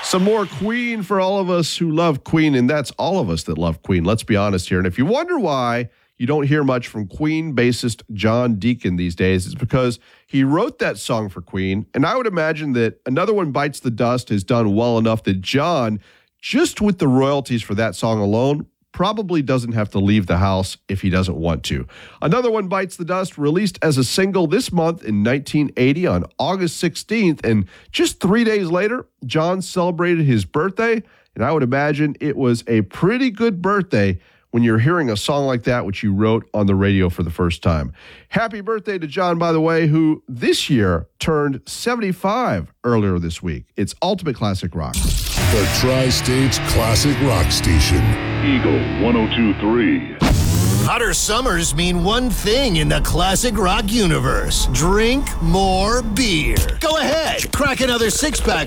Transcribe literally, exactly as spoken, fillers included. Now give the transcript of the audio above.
Some more Queen for all of us who love Queen, and that's all of us that love Queen. Let's be honest here. And if you wonder why you don't hear much from Queen bassist John Deacon these days, it's because he wrote that song for Queen, and I would imagine that Another One Bites the Dust has done well enough that John, just with the royalties for that song alone, probably doesn't have to leave the house if he doesn't want to. Another One Bites the Dust, released as a single this month in nineteen eighty on August sixteenth, and just three days later, John celebrated his birthday, and I would imagine it was a pretty good birthday when you're hearing a song like that, which you wrote on the radio for the first time. Happy birthday to John, by the way, who this year turned seventy-five earlier this week. It's Ultimate Classic Rock. The Tri-States Classic Rock Station. Eagle one oh two point three. Hotter summers mean one thing in the classic rock universe. Drink more beer. Go ahead, crack another six-pack